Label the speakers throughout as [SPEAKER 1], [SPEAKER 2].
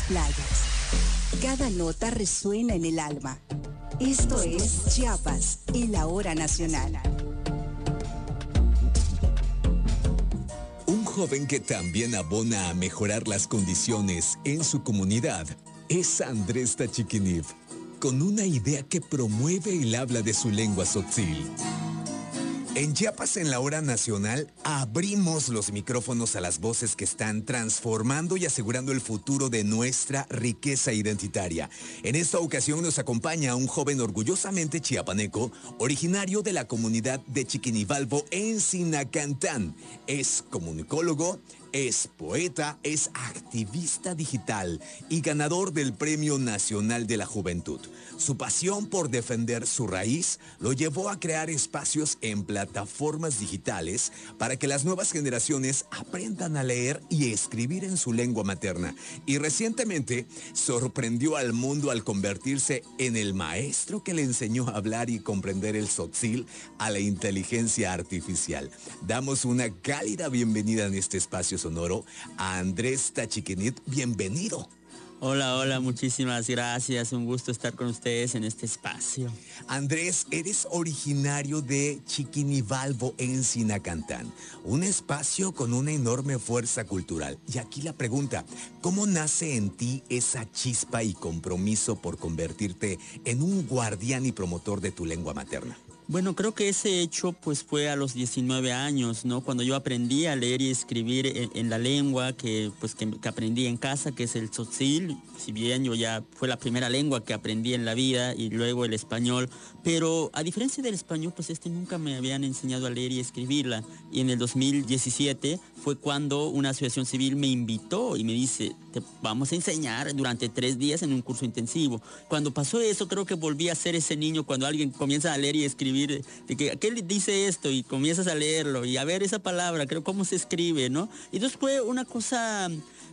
[SPEAKER 1] playas. Cada nota resuena en el alma. Esto es Chiapas en la hora nacional.
[SPEAKER 2] Un joven que también abona a mejorar las condiciones en su comunidad es Andrés Tachiquiniv, con una idea que promueve el habla de su lengua tzotzil. En Chiapas en la hora nacional abrimos los micrófonos a las voces que están transformando y asegurando el futuro de nuestra riqueza identitaria. En esta ocasión nos acompaña un joven orgullosamente chiapaneco, originario de la comunidad de Chiquinivalvo en Sinacantán. Es comunicólogo, es poeta, es activista digital y ganador del Premio Nacional de la Juventud. Su pasión por defender su raíz lo llevó a crear espacios en plataformas digitales para que las nuevas generaciones aprendan a leer y escribir en su lengua materna. Y recientemente sorprendió al mundo al convertirse en el maestro que le enseñó a hablar y comprender el tzotzil a la inteligencia artificial. Damos una cálida bienvenida en este espacio sonoro a Andrés Tachiquiniv. Bienvenido.
[SPEAKER 3] Hola, muchísimas gracias. Un gusto estar con ustedes en este espacio.
[SPEAKER 2] Andrés, eres originario de Chiquinivalvo en Sinacantán, un espacio con una enorme fuerza cultural. Y aquí la pregunta, ¿cómo nace en ti esa chispa y compromiso por convertirte en un guardián y promotor de tu lengua materna?
[SPEAKER 3] Bueno, creo que ese hecho pues fue a los 19 años, ¿no? Cuando yo aprendí a leer y escribir en la lengua que aprendí en casa, que es el tzotzil. Si bien yo ya fue la primera lengua que aprendí en la vida y luego el español, pero a diferencia del español, pues nunca me habían enseñado a leer y escribirla. Y en el 2017 fue cuando una asociación civil me invitó y me dice, te vamos a enseñar durante 3 días en un curso intensivo. Cuando pasó eso, creo que volví a ser ese niño cuando alguien comienza a leer y escribir, de que ¿qué dice esto? Y comienzas a leerlo y a ver esa palabra, creo cómo se escribe, ¿no? Y entonces fue una cosa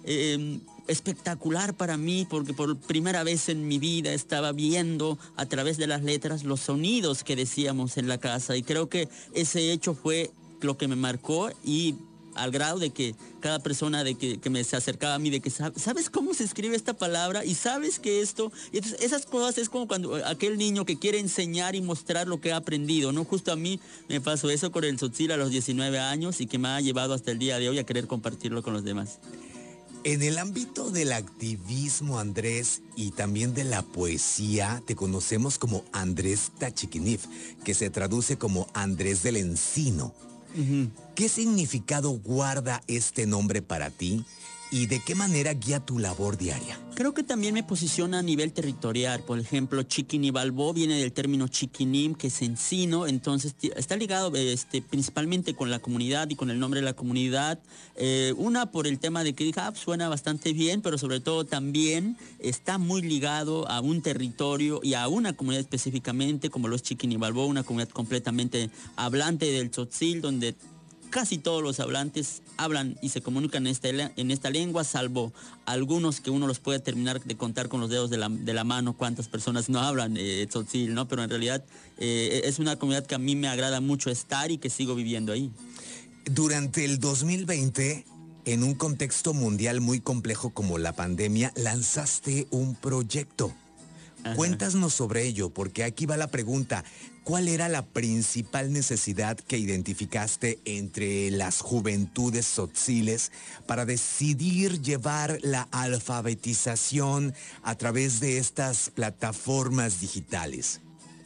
[SPEAKER 3] espectacular para mí, porque por primera vez en mi vida estaba viendo a través de las letras los sonidos que decíamos en la casa, y creo que ese hecho fue lo que me marcó, y al grado de que cada persona que me se acercaba a mí, de que ¿sabes cómo se escribe esta palabra? Y sabes que esto, y entonces esas cosas es como cuando aquel niño que quiere enseñar y mostrar lo que ha aprendido, ¿no? Justo a mí me pasó eso con el tzotzil a los 19 años y que me ha llevado hasta el día de hoy a querer compartirlo con los demás.
[SPEAKER 2] En el ámbito del activismo, Andrés, y también de la poesía, te conocemos como Andrés Tachiquiniv, que se traduce como Andrés del Encino.
[SPEAKER 3] Uh-huh.
[SPEAKER 2] ¿Qué significado guarda este nombre para ti y de qué manera guía tu labor diaria?
[SPEAKER 3] Creo que también me posiciona a nivel territorial. Por ejemplo, Chiquinivalvo viene del término chiquinim, que es encino, entonces está ligado principalmente con la comunidad y con el nombre de la comunidad. Una por el tema de que suena bastante bien, pero sobre todo también está muy ligado a un territorio y a una comunidad específicamente, como lo es Chiquinivalvo, una comunidad completamente hablante del tzotzil, donde casi todos los hablantes hablan y se comunican en esta lengua, salvo algunos que uno los puede terminar de contar con los dedos de la mano cuántas personas no hablan tzotzil, ¿no? Pero en realidad es una comunidad que a mí me agrada mucho estar y que sigo viviendo ahí.
[SPEAKER 2] Durante el 2020, en un contexto mundial muy complejo como la pandemia, lanzaste un proyecto.
[SPEAKER 3] Ajá.
[SPEAKER 2] Cuéntanos sobre ello, porque aquí va la pregunta. ¿Cuál era la principal necesidad que identificaste entre las juventudes tzotziles para decidir llevar la alfabetización a través de estas plataformas digitales?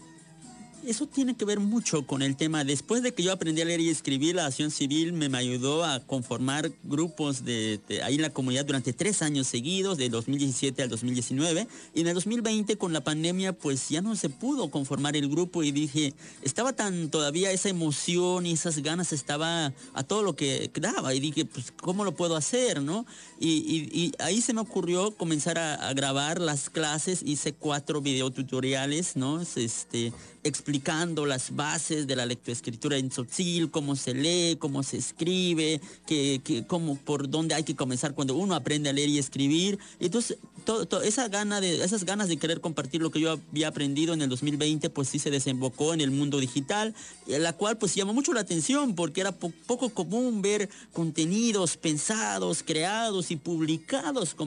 [SPEAKER 3] Eso tiene que ver mucho con el tema. Después de que yo aprendí a leer y escribir, la acción civil me ayudó a conformar grupos ahí en la comunidad durante 3 años seguidos, de 2017 al 2019. Y en el 2020, con la pandemia, pues ya no se pudo conformar el grupo y dije, estaba todavía esa emoción y esas ganas, estaba a todo lo que daba. Y dije, pues, ¿cómo lo puedo hacer, no? Y ahí se me ocurrió comenzar a grabar las clases. Hice 4 videotutoriales, ¿no? Explicando las bases de la lectoescritura en tzotzil, cómo se lee, cómo se escribe, por dónde hay que comenzar cuando uno aprende a leer y escribir. Entonces, esas ganas de querer compartir lo que yo había aprendido en el 2020, pues sí se desembocó en el mundo digital, la cual pues llamó mucho la atención porque era poco común ver contenidos pensados, creados y publicados